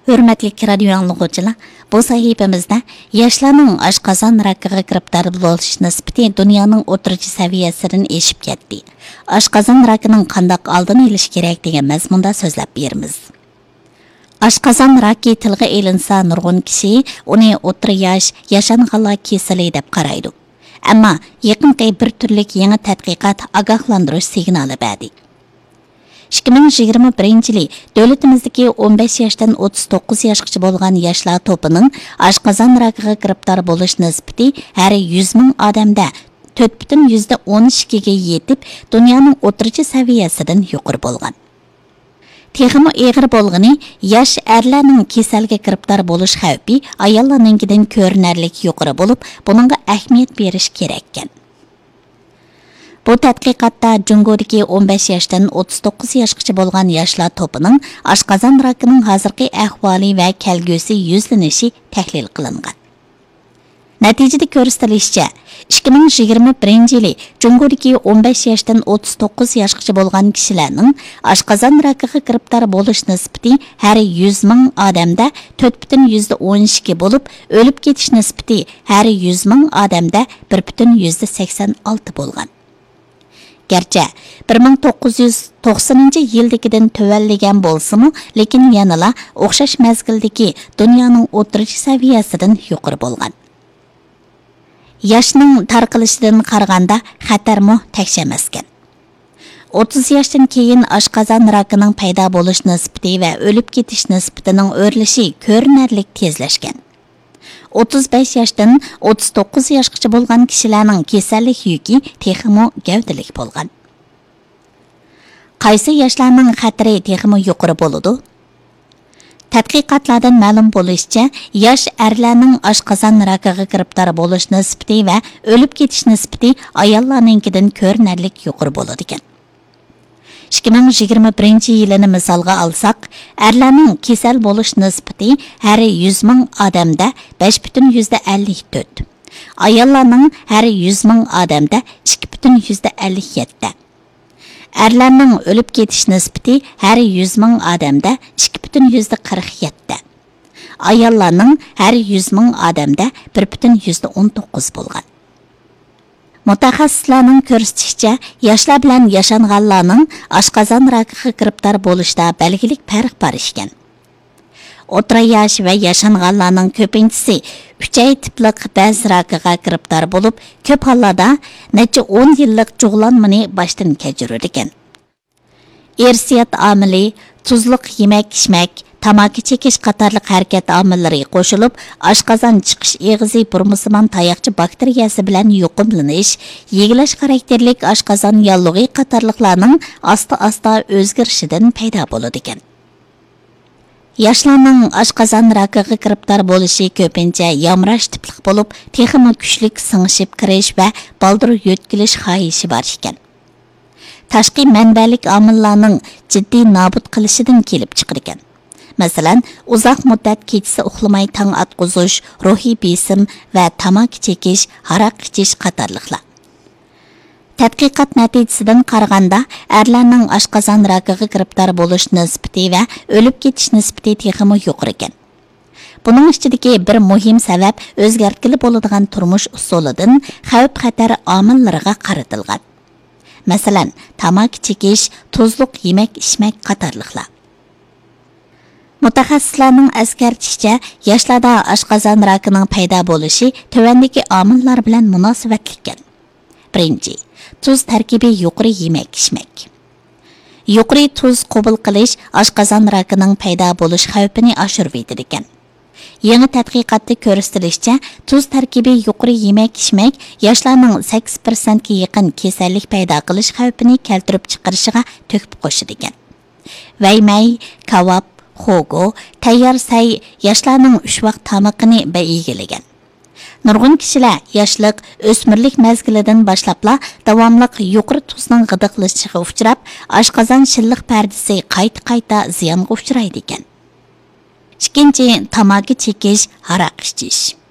Hürmetli radio anlıqçılar, bu sahifemizde yaşlarning oshqozon rakiga giribdor bo'lish nisbati dunyoning o'rtacha saviyasidan eshib ketdi. Oshqozon rakining qanday oldini olish kerak degan mazmunda so'zlab beramiz. Oshqozon raki tilga elinsa nurg'un kishi uni o'rta yosh yashanganlar kasali deb qaraydi. Ammo yaqinqi bir turlik yangi tadqiqot ogohlantirish signali berdi. 2021 davlatimizdagi 15 yoshdan 39 yoshgacha bo'lgan yoshlar to'pining oshqozon rakiga giribdor bo'lish nisbati har 100 ming odamda 4,12 ga yetib, dunyoning o'rtacha saviyasidan yuqori bo'lgan. Texmi eg'ir bo'lgani yosh erlarning kasalga giribdor bo'lish xavfi ayollarninkidan ko'rinarli yuqori bo'lib, buningga ahamiyat berish kerak ekan. Bu tadqiqotda Jungodagi 15 yoshdan 39 yoshgacha bo'lgan yoshlar to'pining oshqozon rakining hozirgi ahvoli va kelgusi yuzlanishi tahlil qilingan. Natijada ko'rsatilishicha, 2021 Jungodagi 15 yoshdan 39 yoshgacha bo'lgan kishilarning oshqozon rakiga giribdor bo'lish nisbati har 100 ming odamda 4,12 bo'lib, o'lib ketish nisbati har 100 ming odamda 1,86 bo'lgan. Gerçi 1990-yildagidan tövalligan bo'lsa-mu, lekin yanala o'xshash mazgildagi dunyoning o'rtacha saviyasidan yuqori bo'lgan. Yoshning tarqilishidan qaraganda xatarmi tekshamaskan. 30 yoshdan keyin oshqozon rakining paydo bo'lish nisbati va o'lib ketish nisbatining o'rlishi ko'rinarli tezlashgan. 35 yoshdan 39 yoshgacha bo'lgan kishilarning kasallik yuki texmo gavdalik bo'lgan. Qaysi yoshlarning xatiri texmo yuqori bo'ladi? Tadqiqotlardan ma'lum bo'lishicha, yosh erlarning oshqozon rakiga giribdor bo'lish nisbati va o'lib ketish nisbati ayollarninkidan ko'rinarli yuqori bo'ladi ekan. 2021 yilini misolga olsak, erlarning kasal bo'lish nisbati har 100 ming odamda 5,54. Ayollarning har 100 ming odamda 2,57. Erlarning o'lib ketish nisbati har 100 ming odamda 2,47. Ayollarning har 100 ming odamda 1,19 bo'lgan. Mutaxassislarning ko'rsatishicha, yoshlar bilan yashanganlarning oshqozon rakiga giribdor bo'lishda belgilik farq bor ekan. O'rta yosh va yashanganlarning ko'pinchisi 3 tiplik ba'zi rakiga giribdor bo'lib, ko'p hollarda necha 10 yillik jug'lanmani boshdan kechirar ekan. Irsiyat omili, tuzliq yemak-ichmak, tamaki chekish qatorliq harakat omillari qo'shilib, oshqozon chiqish eg'izi burmusimon tayoqcha bakteriyasi bilan yuqumlanish, yegilash xarakterlik oshqozon yallig'i qatorliqlarning asta-asta o'zgarishidan paydo bo'ladi ekan. Yoshlarning oshqozon rakiga giribdor bo'lishi ko'pincha yomrash tiplik bo'lib, texmi kuchlik singishib kirish va baldir yo'tkilish xohishi bor ekan. Tashqi manbalik omillarning jiddiy nobud qilishidan kelib chiqar ekan. Masalan, uzoq muddat kechasi uxlamay tong atqizish, ruhiy besim va tamaki chekish, aroq ichish qatorliqlar. Tadqiqot natijasidan qaraganda, erlarning oshqozon rakiga giribdor bo'lish nisbati va o'lib ketish nisbati texmi yuqori ekan. Buning ichidagi bir muhim sabab o'zgartgili bo'ladigan turmush usulidan xavf-xatar omillariga qaratilgan. Masalan, tamaki chekish, tuzliq yemak-ichmak qatorliqlar. Mutaxassislarning eskartishicha, yoshlarda oshqozon rakining paydo bo'lishi tuvandagi omillar bilan munosabatli ekan. Birinchi, tuz tarkibi yuqori yemak-ichmak. Yuqori tuz qabul qilish oshqozon rakining paydo bo'lish xavfini oshirib ekan. Yangi tadqiqotda ko'rsatilishicha, tuz tarkibi yuqori yemak-ichmak yoshlarning 8% ga yaqin kasallik paydo qilish xavfini keltirib chiqarishiga to'kib qo'shadi ekan. Vaymay, kavob, xogo, tayyor say yoshlarning 3 vaqt tamoqini be'igilagan. Nurg'un kishilar yoshlik, o'smirlik mazgilidan boshlabla davomli yuqori tuzning g'idiqlashiga uchrab, oshqozon shilliq pardasi qayta ziyonga uchraydi ekan. Ikkinchi, tamaki chekish, aroq ichish.